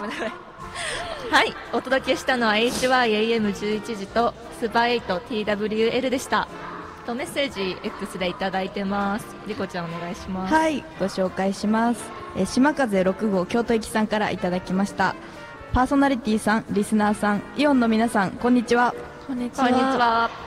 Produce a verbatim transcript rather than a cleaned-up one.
めんなさい。はい、お届けしたのは エイチワイエーエムじゅういち 時とスーパーエイト ティーダブリューエル でした。とメッセージ X でいただいてます。リコちゃんお願いします。 はい、ご紹介します。え島風ろく号京都駅さんからいただきました。パーソナリティさん、リスナーさん、イオンの皆さん、こんにちは。 こんにちは。こんにちは。